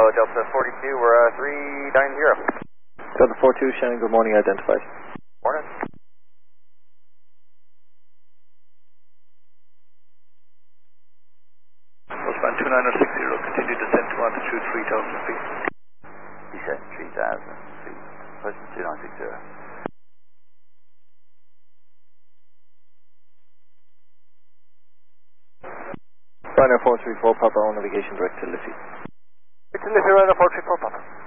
Delta 42, we're 390. Delta 42, Shannon, good morning, identified. Morning. Postman 2960, continue descent to altitude 3,000 feet. Descent 3,000 feet. Postman 2960. Ryanair 434, Papa, on navigation direct to Liffey. It's Liffey, Ryanair 434, Papa.